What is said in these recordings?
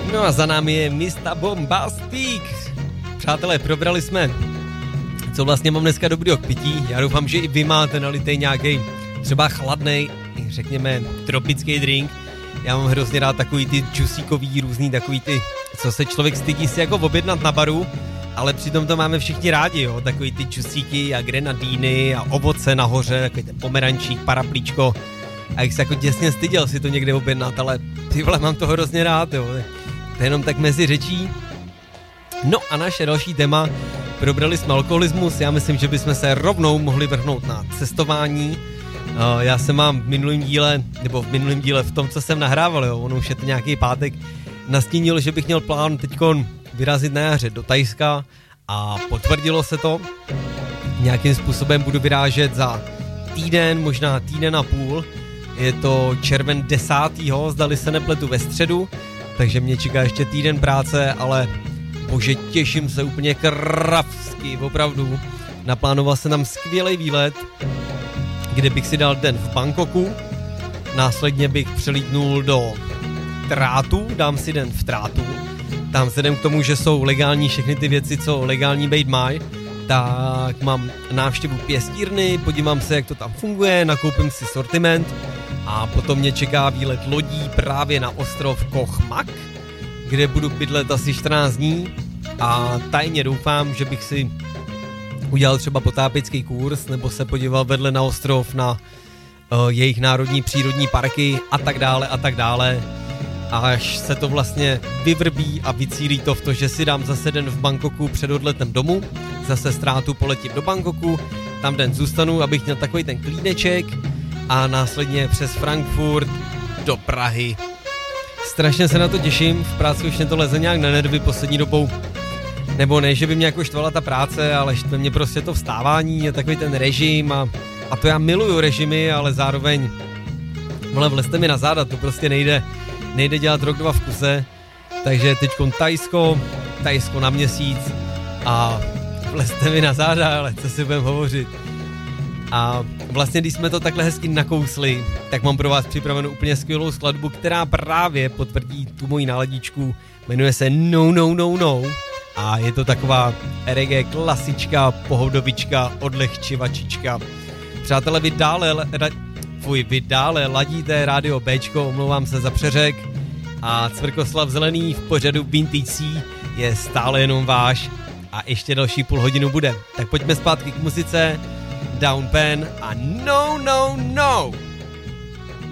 No a za námi je Mr. Bombastic. Přátelé, probrali jsme, co vlastně mám dneska dobrýho k pití. Já doufám, že i vy máte nalitej nějaký třeba chladnej, řekněme tropický drink. Já mám hrozně rád takový ty džusíkový, různý takový ty, co se člověk stydí si jako objednat na baru, ale přitom to máme všichni rádi, jo. Takový ty džusíky a grenadíny a ovoce nahoře, takový ten pomerančík, paraplíčko. A jak se jako těsně styděl si to někde objednat, ale ty vole, mám to hrozně rád, jo. To je jenom tak mezi řečí. No a naše další téma, probrali jsme alkoholismus, já myslím, že bychom se rovnou mohli vrhnout na cestování. Já jsem mám v minulém díle, v tom, co jsem nahrával, jo, ono už je to nějaký pátek, nastínil, že bych měl plán teďkon vyrazit na jaře do Thajska a potvrdilo se to. Nějakým způsobem budu vyrážet za týden, možná týden a půl. Je to červen 10. zdali se nepletu ve středu, takže mě čeká ještě týden práce, ale bože, těším se úplně kravsky, opravdu. Naplánoval jsem tam skvělý výlet, kde bych si dal den v Bangkoku, následně bych přelítnul do Trátu, dám si den v Trátu, tam vzhledem k tomu, že jsou legální všechny ty věci, co legální být mají, tak mám návštěvu pěstírny, podívám se, jak to tam funguje, nakoupím si sortiment a potom mě čeká výlet lodí právě na ostrov Koh Mak, kde budu bydlet asi 14 dní a tajně doufám, že bych si udělal třeba potápěcký kurz nebo se podíval vedle na ostrov na jejich národní přírodní parky a tak dále. A až se to vlastně vyvrbí a vycílí to v to, že si dám zase den v Bangkoku před odletem domů, zase z Trátu poletím do Bangkoku, tam den zůstanu, abych měl takový ten klídeček a následně přes Frankfurt do Prahy. Strašně se na to těším, v práci už mě to leze nějak na nervy poslední dobou, nebo ne, že by mě jako štvala ta práce, ale štve mě prostě to vstávání a takový ten režim a to já miluju režimy, ale zároveň vlezte mi na záda, to prostě nejde dělat rok, dva v kuse, takže teďkon Thajsko na měsíc a vlezte mi na záda, ale co si budeme hovořit. A vlastně, když jsme to takhle hezky nakousli, tak mám pro vás připravenou úplně skvělou skladbu, která právě potvrdí tu moji náladičku, jmenuje se No. A je to taková reggae klasička, pohodovička, odlehčivačička. Přátelé, vy dále ladíte rádio Bčko, omlouvám se za přeřek, a Cvrkoslav Zelený v pořadu Vintage C je stále jenom váš a ještě další půl hodinu bude. Tak pojďme zpátky k muzice, Down Pen a No.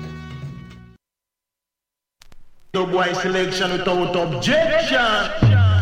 The boy selection without objection.